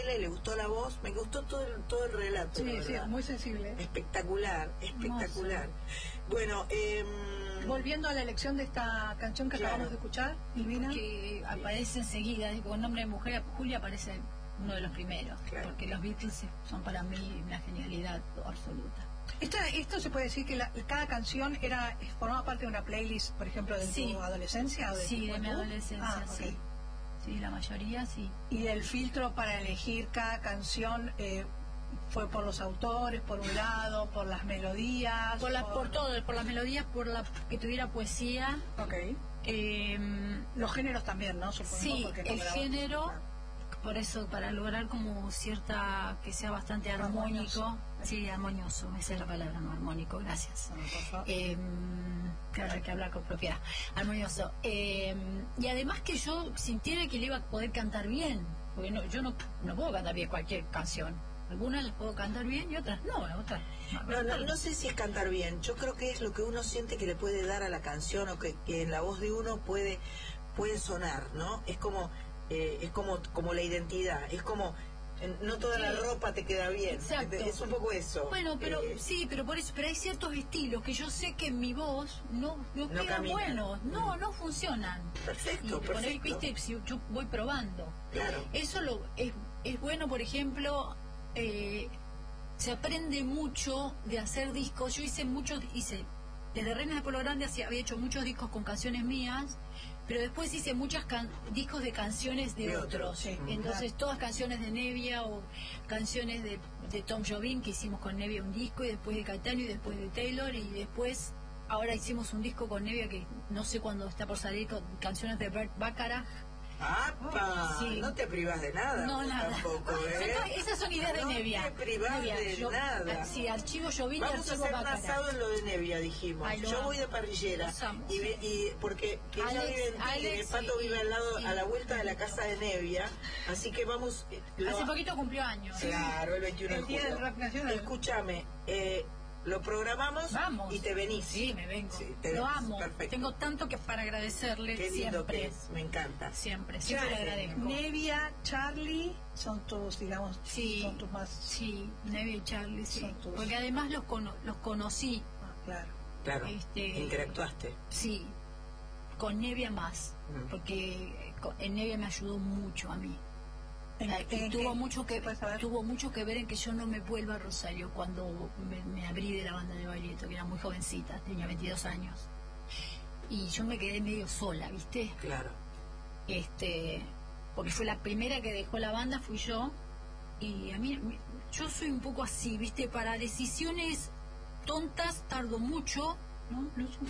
Le gustó la voz, me gustó todo el relato. Sí, sí, muy sensible. Espectacular, espectacular. Bueno, volviendo a la elección de esta canción que acabamos de escuchar, Silvina. Que aparece enseguida, con nombre de mujer, Julia aparece uno de los primeros, porque los Beatles son para mí una genialidad absoluta. ¿Esto se puede decir que cada canción formaba parte de una playlist, por ejemplo, de tu adolescencia? Sí, de mi adolescencia, sí. Sí, la mayoría sí. ¿Y el filtro para elegir cada canción fue por los autores, por un lado, por las melodías? Por todo, por las melodías, por que tuviera poesía. Los géneros también, ¿no? Supongo, sí, el género, por eso, para lograr como cierta, que sea bastante armónico. Sí, armonioso, esa es la palabra, no armónico, gracias. Claro, hay que hablar con propiedad. Armonioso. Y además que yo sintiera que le iba a poder cantar bien, porque yo no puedo cantar bien cualquier canción. Algunas las puedo cantar bien y otras no, No sé si es cantar bien, yo creo que es lo que uno siente que le puede dar a la canción, o que en la voz de uno puede sonar, ¿no? Es como la identidad, es como no toda la ropa te queda bien. Exacto. Es un poco eso. Bueno, pero sí, pero por eso, pero hay ciertos estilos que yo sé que en mi voz no quedan buenos, no funcionan. Perfecto, y por ahí, viste, si yo voy probando. Claro. Eso es bueno, por ejemplo, se aprende mucho de hacer discos. Yo hice desde Reinas de Pueblo Grande había hecho muchos discos con canciones mías, pero después hice muchos discos de canciones de otros. Sí. Entonces todas canciones de Nevia o canciones de Tom Jobim, que hicimos con Nevia un disco, y después de Caetano y después de Taylor, y después ahora hicimos un disco con Nevia que no sé cuándo está por salir, con canciones de Burt Bacharach. ¡Apa! Sí. No te privas de nada. No, nada. Tampoco, esas son ideas de Nevia. No te privas de nada. Sí, archivo Jobim y archivo Bacharach. Vamos a hacer basado en lo de Nevia, dijimos. Yo voy de parrillera. Y porque ella vive en Tigre, el Pato vive al lado, a la vuelta de la casa de Nevia. Así que vamos... Hace poquito cumplió años. Claro, el 21 de julio. El día del rap nacional. Escúchame, lo programamos. Vamos. Y te venís. Sí, me vengo. Sí, lo amo. Perfecto. Tengo tanto que para agradecerle. Qué lindo siempre. Que es. Me encanta. Siempre le agradezco. Nevia, Charlie, son tus, digamos, son tus más... Sí, Nevia y Charlie, sí. Porque además los conocí. Claro. Interactuaste. Sí, con Nevia más. Porque en Nevia me ayudó mucho a mí. Y tuvo mucho que ver en que yo no me vuelva a Rosario cuando me abrí de la banda de Baglietto, que era muy jovencita, tenía 22 años, y yo me quedé medio sola, ¿viste? Claro. Porque fue la primera que dejó la banda, fui yo, y a mí, yo soy un poco así, ¿viste? Para decisiones tontas tardo mucho, ¿no?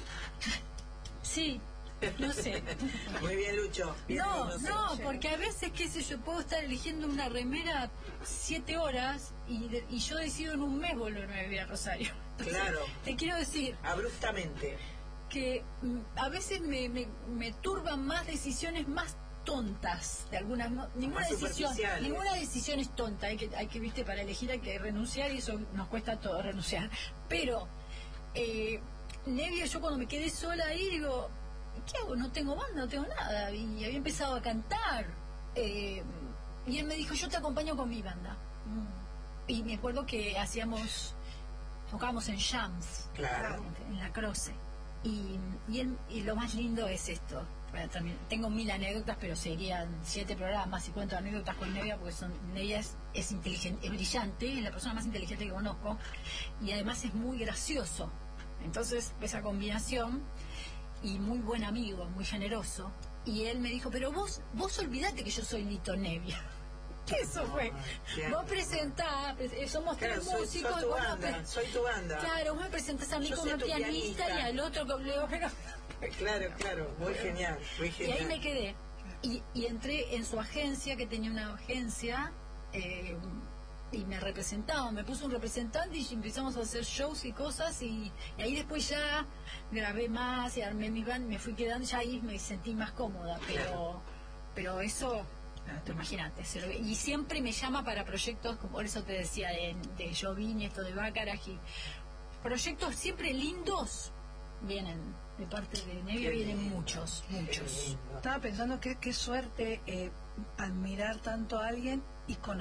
Sí. No sé. Muy bien, Lucho. Bien, no, porque a veces, qué sé yo, puedo estar eligiendo una remera 7 horas y yo decido en un mes volverme a vivir a Rosario. Entonces, claro. Te quiero decir... Abruptamente. Que a veces me turban más decisiones más tontas de algunas. Ninguna decisión es tonta. Hay que, viste, para elegir hay que renunciar, y eso nos cuesta todo renunciar. Pero Nevia, yo cuando me quedé sola ahí digo, ¿qué hago? No tengo banda, no tengo nada. Y había empezado a cantar. Y él me dijo, yo te acompaño con mi banda. Y me acuerdo que tocábamos en jams. Claro. En la Croce. Y lo más lindo es esto. Bueno, también tengo 1000 anécdotas, pero serían 7 programas y cuento anécdotas con Nevia, porque Nevia es inteligente, es brillante, es la persona más inteligente que conozco, y además es muy gracioso. Entonces, esa combinación, y muy buen amigo, muy generoso. Y él me dijo, pero vos olvidate que yo soy Lito Nevia. Eso fue. Vos presentás, somos 3 músicos. Soy tu banda. Claro, vos me presentás a mí como pianista y al otro como Claro, muy genial. Y ahí me quedé. Y entré en su agencia, que tenía una agencia, y me representaban, me puso un representante y empezamos a hacer shows y cosas, y ahí después ya grabé más y armé mi band, me fui quedando, ya ahí me sentí más cómoda, pero eso... Imagínate, y siempre me llama para proyectos, como por eso te decía de Jobim y esto de Bacharach, y proyectos siempre lindos vienen de parte de Nevia, vienen muchos. Estaba pensando qué suerte admirar tanto a alguien y conocer